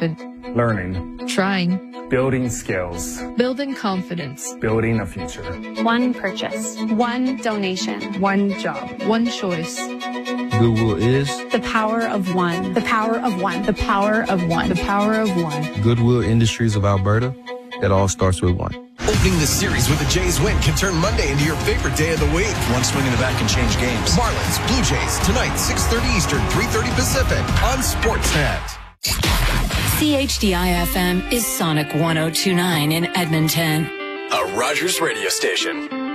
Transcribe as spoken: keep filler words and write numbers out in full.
effort. Learning. Trying. Building skills. Building confidence. Building a future. One purchase. One donation. One job. One choice. Goodwill is the power of one. The power of one. The power of one. The power of one. Goodwill Industries of Alberta. It all starts with one. Opening the series with a Jays win can turn Monday into your favorite day of the week. One swing in the bat can change games. Marlins, Blue Jays, tonight, six thirty Eastern, three thirty Pacific on Sportsnet. C H D I F M is Sonic one oh two point nine in Edmonton. A Rogers radio station.